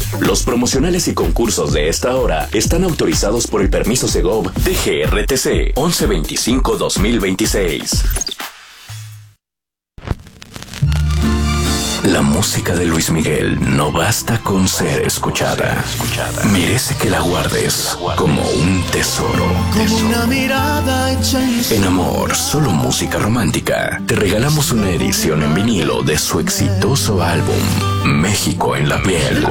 Los promocionales y concursos de esta hora están autorizados por el permiso Segov DGRTC 1125-2026. La música de Luis Miguel no basta con ser escuchada. Merece que la guardes como un tesoro. En Amor, solo música romántica, te regalamos una edición en vinilo de su exitoso álbum México en la piel,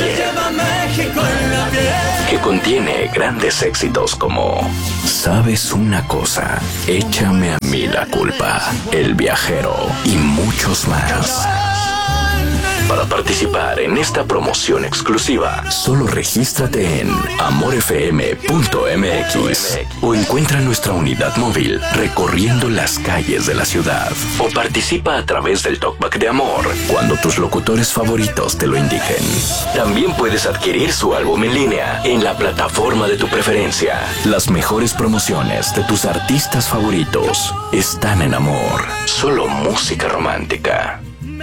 que contiene grandes éxitos como Sabes una cosa, Échame a mí la culpa, El viajero y muchos más. Para participar en esta promoción exclusiva, solo regístrate en amorfm.mx o encuentra nuestra unidad móvil recorriendo las calles de la ciudad, o participa a través del Talkback de Amor cuando tus locutores favoritos te lo indiquen. También puedes adquirir su álbum en línea en la plataforma de tu preferencia. Las mejores promociones de tus artistas favoritos están en Amor, solo música romántica.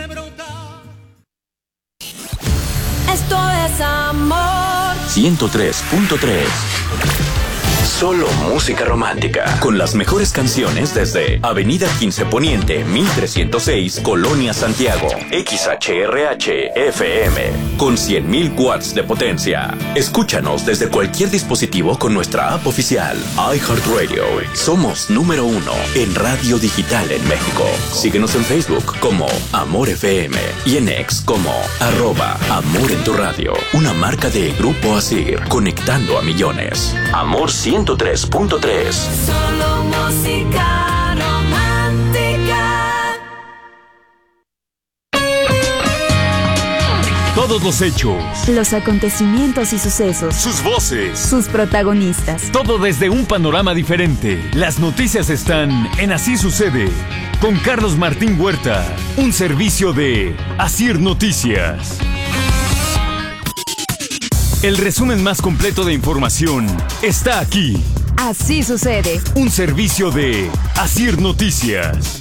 Esto es Amor 103.3. Solo música romántica, con las mejores canciones desde Avenida 15 Poniente, 1306, Colonia Santiago. XHRH FM, con 100.000 watts de potencia. Escúchanos desde cualquier dispositivo con nuestra app oficial, iHeartRadio. Somos número 1 en radio digital en México. Síguenos en Facebook como Amor FM y en X como @Amor en tu radio. Una marca de Grupo Asir, conectando a millones. Amor 103.3. Solo música romántica. Todos los hechos, los acontecimientos y sucesos, sus voces, sus protagonistas. Todo desde un panorama diferente. Las noticias están en Así Sucede, con Carlos Martín Huerta, un servicio de Asir Noticias. El resumen más completo de información está aquí. Así Sucede, un servicio de Asir Noticias.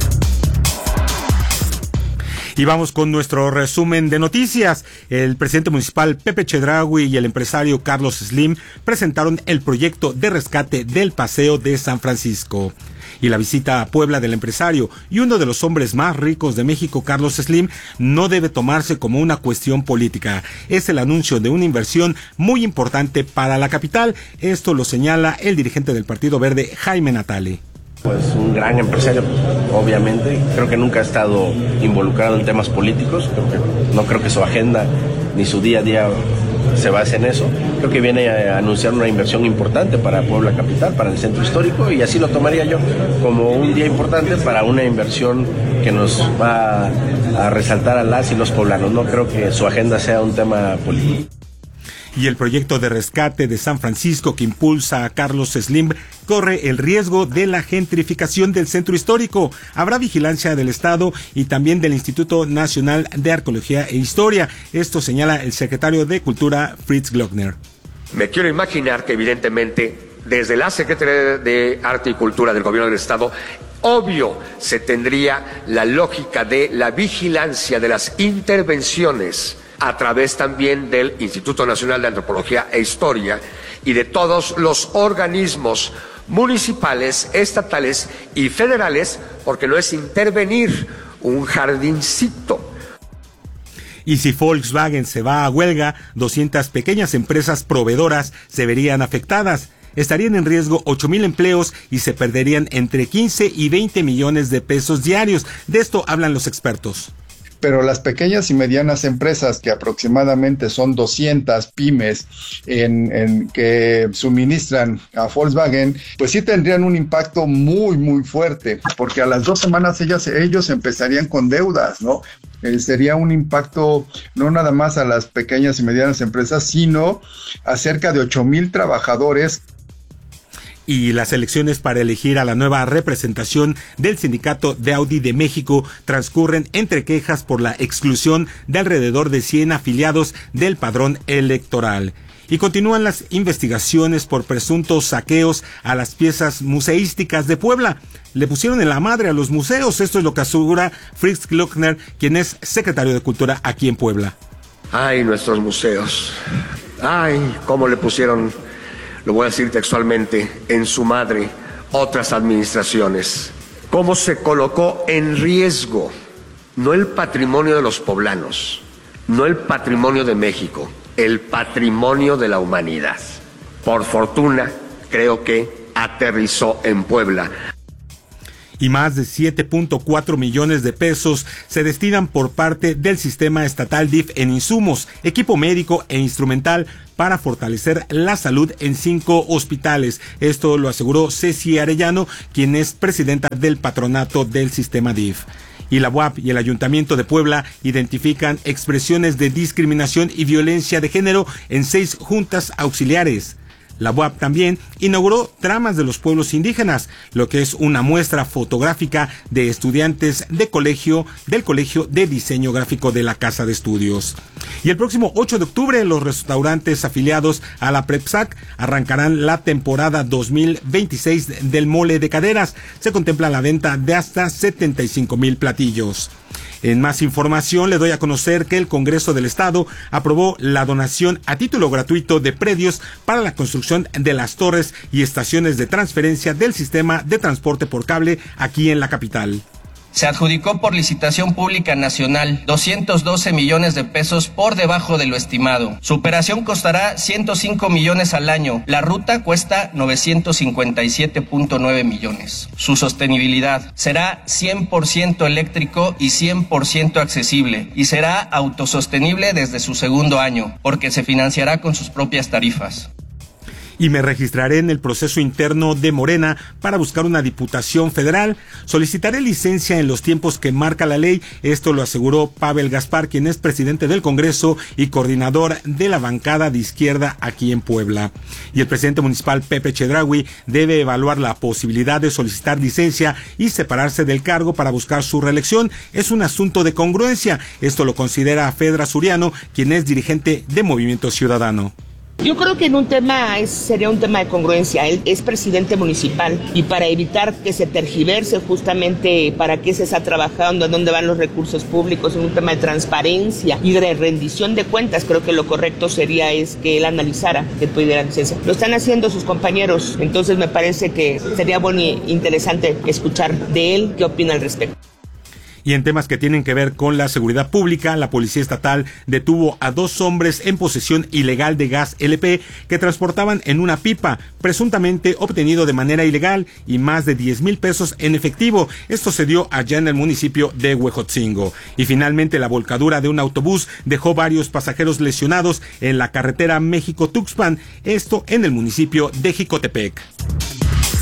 Y vamos con nuestro resumen de noticias. El presidente municipal Pepe Chedraui y el empresario Carlos Slim presentaron el proyecto de rescate del Paseo de San Francisco. Y la visita a Puebla del empresario y uno de los hombres más ricos de México, Carlos Slim, no debe tomarse como una cuestión política. Es el anuncio de una inversión muy importante para la capital. Esto lo señala el dirigente del Partido Verde, Jaime Natale. Pues un gran empresario, obviamente. Creo que nunca ha estado involucrado en temas políticos. No creo que su agenda ni su día a día se base en eso. Creo que viene a anunciar una inversión importante para Puebla Capital, para el centro histórico, y así lo tomaría yo, como un día importante para una inversión que nos va a resaltar a las y los poblanos. No creo que su agenda sea un tema político. Y el proyecto de rescate de San Francisco que impulsa a Carlos Slim corre el riesgo de la gentrificación del centro histórico. Habrá vigilancia del Estado y también del Instituto Nacional de Arqueología e Historia. Esto señala el secretario de Cultura, Fritz Glockner. Me quiero imaginar que evidentemente desde la Secretaría de Arte y Cultura del Gobierno del Estado, obvio, se tendría la lógica de la vigilancia de las intervenciones a través también del Instituto Nacional de Antropología e Historia y de todos los organismos municipales, estatales y federales, porque no es intervenir un jardincito. Y si Volkswagen se va a huelga, 200 pequeñas empresas proveedoras se verían afectadas. Estarían en riesgo 8,000 empleos y se perderían entre 15 y 20 millones de pesos diarios. De esto hablan los expertos. Pero las pequeñas y medianas empresas, que aproximadamente son 200 pymes que suministran a Volkswagen, pues sí tendrían un impacto muy, muy fuerte, porque a las 2 semanas ellos empezarían con deudas, ¿no? Sería un impacto no nada más a las pequeñas y medianas empresas, sino a cerca de 8,000 trabajadores. Y las elecciones para elegir a la nueva representación del Sindicato de Audi de México transcurren entre quejas por la exclusión de alrededor de 100 afiliados del padrón electoral. Y continúan las investigaciones por presuntos saqueos a las piezas museísticas de Puebla. Le pusieron en la madre a los museos. Esto es lo que asegura Fritz Glockner, quien es secretario de Cultura aquí en Puebla. Ay, nuestros museos. Ay, cómo le pusieron, lo voy a decir textualmente, en su madre otras administraciones. Cómo se colocó en riesgo, no el patrimonio de los poblanos, no el patrimonio de México, el patrimonio de la humanidad. Por fortuna, creo que aterrizó en Puebla. Y más de 7.4 millones de pesos se destinan por parte del sistema estatal DIF en insumos, equipo médico e instrumental para fortalecer la salud en 5 hospitales. Esto lo aseguró Ceci Arellano, quien es presidenta del patronato del sistema DIF. Y la UAP y el Ayuntamiento de Puebla identifican expresiones de discriminación y violencia de género en 6 juntas auxiliares. La UAP también inauguró Tramas de los Pueblos Indígenas, lo que es una muestra fotográfica de estudiantes del Colegio de Diseño Gráfico de la Casa de Estudios. Y el próximo 8 de octubre, los restaurantes afiliados a la PREPSAC arrancarán la temporada 2026 del Mole de Caderas. Se contempla la venta de hasta 75,000 platillos. En más información, le doy a conocer que el Congreso del Estado aprobó la donación a título gratuito de predios para la construcción de las torres y estaciones de transferencia del sistema de transporte por cable aquí en la capital. Se adjudicó por licitación pública nacional 212 millones de pesos por debajo de lo estimado. Su operación costará 105 millones al año. La ruta cuesta 957.9 millones. Su sostenibilidad será 100% eléctrico y 100% accesible y será autosostenible desde su segundo año, porque se financiará con sus propias tarifas. Y me registraré en el proceso interno de Morena para buscar una diputación federal. Solicitaré licencia en los tiempos que marca la ley. Esto lo aseguró Pavel Gaspar, quien es presidente del Congreso y coordinador de la bancada de izquierda aquí en Puebla. Y el presidente municipal Pepe Chedraui debe evaluar la posibilidad de solicitar licencia y separarse del cargo para buscar su reelección. Es un asunto de congruencia. Esto lo considera Fedra Suriano, quien es dirigente de Movimiento Ciudadano. Yo creo que sería un tema de congruencia. Él es presidente municipal y para evitar que se tergiverse justamente para qué se está trabajando, a dónde van los recursos públicos, en un tema de transparencia y de rendición de cuentas, creo que lo correcto sería que él analizara que pudiera licencia. Lo están haciendo sus compañeros, entonces me parece que sería bueno e interesante escuchar de él qué opina al respecto. Y en temas que tienen que ver con la seguridad pública, la Policía Estatal detuvo a 2 hombres en posesión ilegal de gas LP que transportaban en una pipa, presuntamente obtenido de manera ilegal, y más de 10,000 pesos en efectivo. Esto se dio allá en el municipio de Huejotzingo. Y finalmente, la volcadura de un autobús dejó varios pasajeros lesionados en la carretera México-Tuxpan, esto en el municipio de Jicotepec.